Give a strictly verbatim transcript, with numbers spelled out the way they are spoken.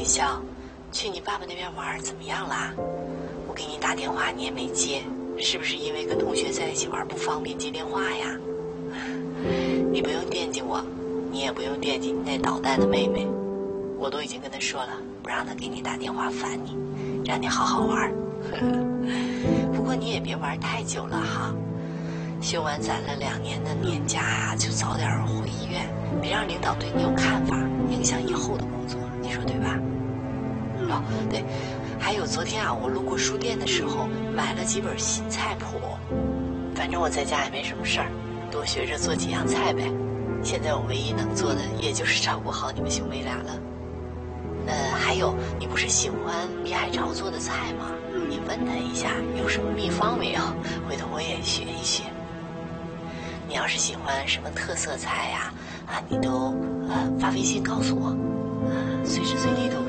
笑，去你爸爸那边玩怎么样啦？我给你打电话你也没接，是不是因为跟同学在一起玩不方便接电话呀？你不用惦记我，你也不用惦记你那捣蛋的妹妹，我都已经跟她说了，不让她给你打电话烦你，让你好好玩。不过你也别玩太久了哈，休完攒了两年的年假呀，就早点回医院，别让领导对你有看法，影响以后的工作，你说对吧？哦，对，还有昨天啊，我路过书店的时候买了几本新菜谱，反正我在家也没什么事儿，多学着做几样菜呗。现在我唯一能做的，也就是照顾好你们兄妹俩了。呃，还有，你不是喜欢李海潮做的菜吗？你问他一下有什么秘方没有，回头我也学一学。你要是喜欢什么特色菜呀、啊，啊，你都呃发微信告诉我，呃，随时随地都